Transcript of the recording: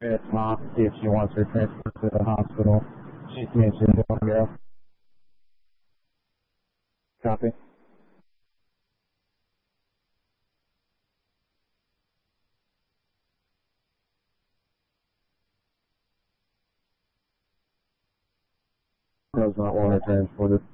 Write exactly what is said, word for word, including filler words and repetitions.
It's not. See if she wants her transferred to the hospital. She's mentioned Delaware. Copy. Does not want her transported.